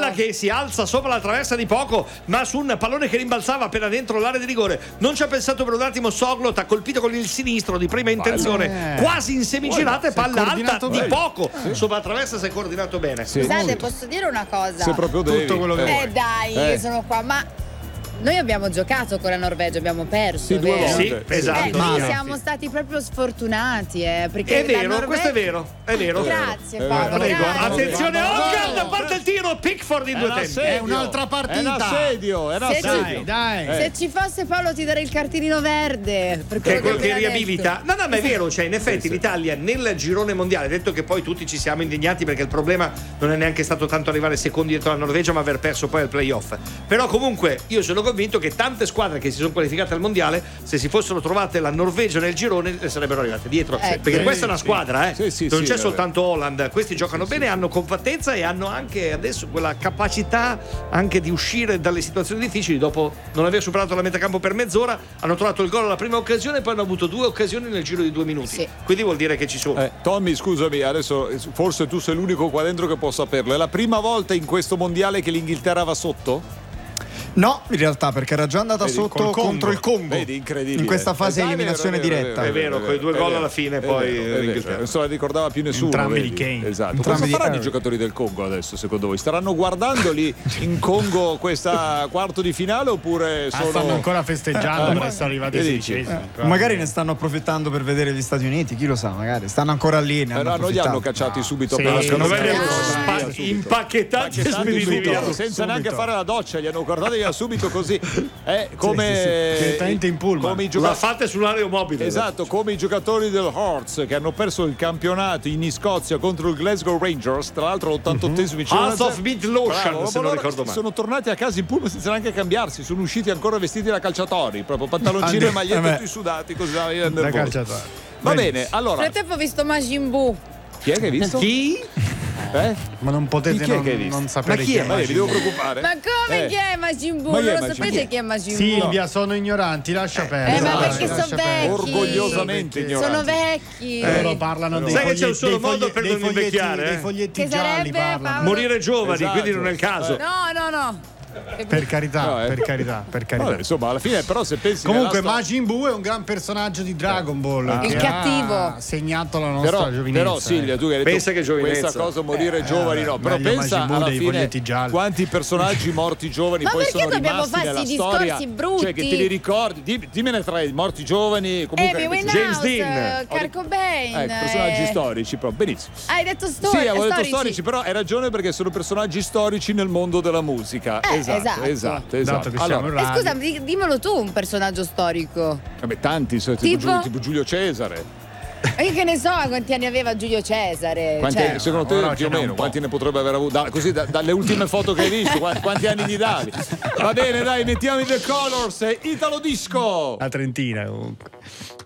palla che si alza sopra la traversa di poco, ma su un pallone che rimbalzava appena dentro l'area di rigore. Non ci ha pensato per un attimo Soglot, ha colpito con il sinistro di prima intenzione, quasi in semigirata e palla alta di poco. Sopra la traversa si è coordinato bene. Scusate, posso dire una cosa? Se proprio devi. Tutto quello che vuoi. Dai, sono qua, ma noi abbiamo giocato con la Norvegia, abbiamo perso. Sì, 2 volte. Sì, esatto. Noi siamo stati proprio sfortunati, perché È vero, la Norvegia... questo è vero, è vero. Grazie Paolo. Prego, grazie. attenzione, Odegaard, a parte il tiro, Pickford in 2 tempi. È un'altra partita. È un assedio, Dai. Se ci fosse Paolo ti darei il cartellino verde. Per Che è quello ho che appena riabilita. detto. No, ma è vero, cioè in effetti l'Italia nel girone mondiale, detto che poi tutti ci siamo indignati perché il problema non è neanche stato tanto arrivare secondi dietro la Norvegia, ma aver perso poi al playoff. Però comunque io sono convinto che tante squadre che si sono qualificate al mondiale, se si fossero trovate la Norvegia nel girone, le sarebbero arrivate dietro. Perché questa è una squadra, non c'è soltanto Holland. Questi giocano bene, hanno compattezza e hanno anche adesso quella capacità anche di uscire dalle situazioni difficili. Dopo non aver superato la metà campo per mezz'ora, hanno trovato il gol alla prima occasione e poi hanno avuto 2 occasioni nel giro di 2 minuti. Quindi vuol dire che ci sono. Tommy, scusami, adesso forse tu sei l'unico qua dentro che può saperlo. È la prima volta in questo mondiale che l'Inghilterra va sotto? No, in realtà, perché era già andata sotto contro il Congo. Vedi, incredibile. In questa fase di eliminazione diretta. È vero, con i 2 gol alla fine poi non se la ricordava più nessuno. Entrambi vedi? di Kane. Esatto. Cosa faranno i giocatori del Congo adesso, secondo voi? Staranno guardando lì in Congo questa quarto di finale oppure stanno ancora festeggiando perché sono arrivati ai 16esimi? Magari ne stanno approfittando per vedere gli Stati Uniti, chi lo sa, magari stanno ancora lì. Non li hanno cacciati subito Sì, appena secondo me li hanno impacchettati e spediti via senza neanche fare la doccia, li hanno guardati via subito così. Direttamente in pullman. Come i la giocatori, fate sull'aeromobile. esatto, come i giocatori del Hearts che hanno perso il campionato in Scozia contro il Glasgow Rangers, tra l'altro all'88esimo. House of Midlothian, se non ricordo male. Sono tornati a casa in pullman senza neanche cambiarsi, sono usciti ancora vestiti da calciatori, proprio pantaloncino e magliette tutti sudati così Da calciatore. Va bene, allora Nel frattempo ho visto Majin Buu. chi è che hai visto? Chi? Ma non potete Chi è che hai visto? non sapere chi è. Mi devo preoccupare. Ma come chi è Majin Buu? Ma chi è Non lo Majin sapete Buu? chi è Majin Buu? Silvia, sono ignoranti, lascia perdere. ma Dai, perché lascia sono perdere. vecchi? Orgogliosamente ignoranti. Sono vecchi. Loro parlano dei Sai che c'è un foglietti, solo modo per non invecchiare, dei foglietti Che gialli sarebbe, parlano. Paolo? morire giovani, Esatto. quindi non è il caso. No. Per carità, per carità. Vabbè, insomma, alla fine però se pensi Comunque nella Majin Buu è un gran personaggio di Dragon Ball Il che cattivo. ha segnato la nostra giovinezza. però Silvia, tu che hai detto Pensa che giovinezza. questa cosa morire giovani no, però meglio pensa Majin Buu alla dei fine foglietti gialli. quanti personaggi morti giovani Ma poi perché sono dobbiamo rimasti farsi nella discorsi storia, brutti? cioè che te li ricordi, dimmene 3 morti giovani comunque Amy James Winehouse, Dean. Kurt Cobain. personaggi storici proprio benissimo. Hai detto Sì, avevo detto storici. storici, però hai ragione perché sono personaggi storici nel mondo della musica. Esatto. Dato che siamo in E radio. scusa, dimmelo tu un personaggio storico. Vabbè, tanti, Tipo? tipo Giulio Cesare. E io che ne so quanti anni aveva Giulio Cesare. Quanti, secondo te ora più o ce n'è meno un po'. quanti ne potrebbe aver avuto? Così dalle ultime foto che hai visto, quanti anni gli davi? Va bene, dai, mettiamo in The Colors, Italo Disco. La trentina comunque.